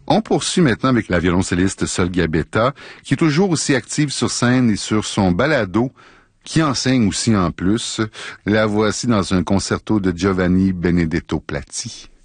On poursuit maintenant avec la violoncelliste Sol Gabetta, qui est toujours aussi active sur scène et sur son balado, qui enseigne aussi en plus. La voici dans un concerto de Giovanni Benedetto Platti.